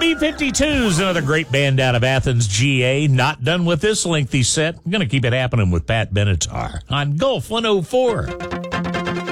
B-52's another great band out of Athens, GA. Not done with this lengthy set. I'm going to keep it happening with Pat Benatar on Gulf 104.